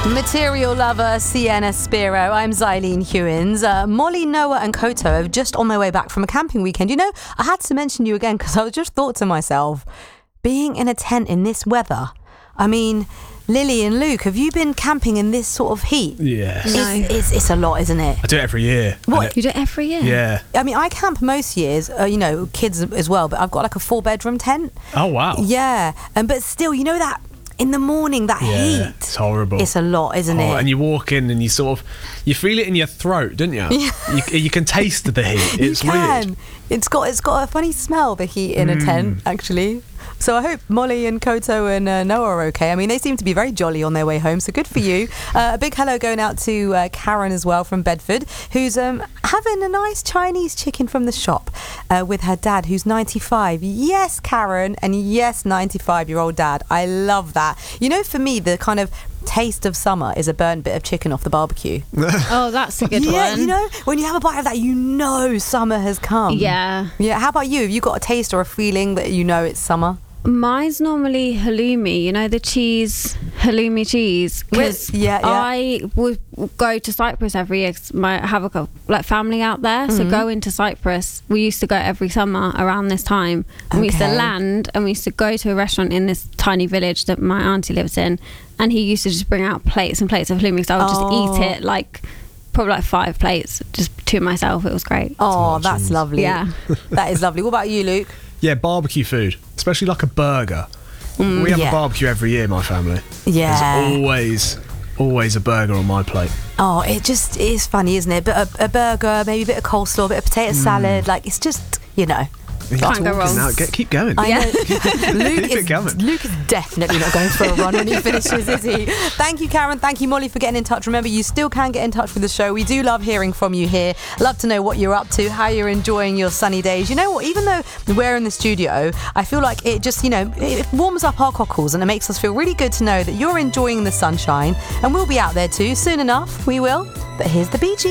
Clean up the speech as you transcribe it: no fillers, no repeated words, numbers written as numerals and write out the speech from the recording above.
Material lover Sienna Spiro. I'm Xylene Hewins. Molly, Noah and Koto are just on their way back from a camping weekend. You know, I had to mention you again because I just thought to myself, being in a tent in this weather, I mean, Lily and Luke, have you been camping in this sort of heat? Yeah. No. It's a lot, isn't it? I do it every year. What? You do it every year? Yeah. I mean, I camp most years, kids as well, but I've got like a 4-bedroom tent. Oh, wow. Yeah. But still, you know that in the morning, that Yeah, heat. it's horrible. It's a lot, isn't it? And you walk in and you feel it in your throat, don't you? Yeah. You can taste the heat. It's you can. weird. It's got a funny smell, the heat in a tent, actually. So I hope Molly and Koto and Noah are okay. I mean, they seem to be very jolly on their way home, so good for you. A big hello going out to Karen as well from Bedford, who's having a nice Chinese chicken from the shop with her dad, who's 95. Yes, Karen, and yes, 95-year-old dad. I love that. You know, for me, the kind of taste of summer is a burnt bit of chicken off the barbecue. Oh, that's a good one. Yeah, you know, when you have a bite of that, you know summer has come. Yeah. Yeah, how about you? Have you got a taste or a feeling that you know it's summer? Mine's normally halloumi, you know, the cheese, halloumi cheese. Because Yeah. I would go to Cyprus every year 'cause I have a family out there. So going to Cyprus, we used to go every summer around this time. And we used to Okay. land and we used to go to a restaurant in this tiny village that my auntie lives in. And he used to just bring out plates and plates of halloumi. So I would just eat it probably like 5 plates just to myself. It was great. Oh, that's lovely. Yeah. That is lovely. What about you, Luke? Yeah, barbecue food, especially like a burger. We have yeah. a barbecue every year, my family. Yeah. There's always a burger on my plate. Oh, it just is funny, isn't it? But a burger, maybe a bit of coleslaw, a bit of potato salad. Like, it's just, you know. Can't go wrong. Now, keep going. I know. Keep it going. Luke is definitely not going for a run when he finishes, is he? Thank you, Karen. Thank you, Molly, for getting in touch. Remember, you still can get in touch with the show. We do love hearing from you here. Love to know what you're up to, how you're enjoying your sunny days. You know what? Even though we're in the studio, I feel like it just, it warms up our cockles and it makes us feel really good to know that you're enjoying the sunshine. And we'll be out there too soon enough. We will. But here's the Bee Gees.